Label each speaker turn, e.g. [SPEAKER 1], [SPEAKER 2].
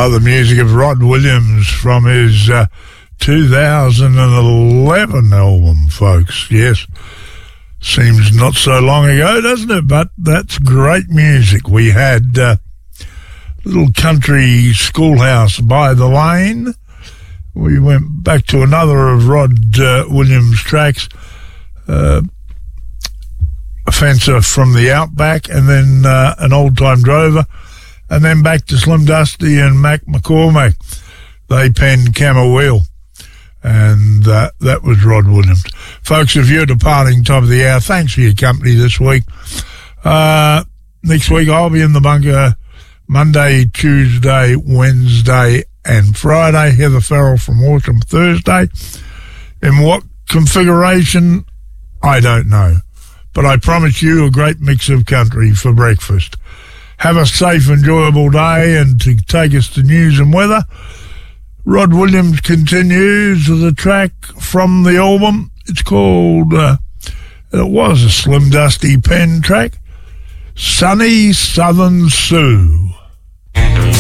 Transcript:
[SPEAKER 1] The music of Rod Williams from his 2011 album, folks. Yes, seems not so long ago, doesn't it? But that's great music. We had Little Country Schoolhouse by the Lane. We went back to another of Rod Williams' tracks, Fencer from the Outback, and then An Old Time Drover, and then back to Slim Dusty and Mac McCormack. They penned Camberwell, and that was Rod Williams. Folks, if you're departing top of the hour, thanks for your company this week. Next week I'll be in the bunker Monday, Tuesday, Wednesday and Friday. Heather Farrell from Horsham Thursday. In what configuration, I don't know. But I promise you a great mix of country for breakfast. Have a safe, enjoyable day, and to take us to news and weather, Rod Williams continues with a track from the album. It's called, it was a Slim Dusty pen track, Sunny Southern Sioux.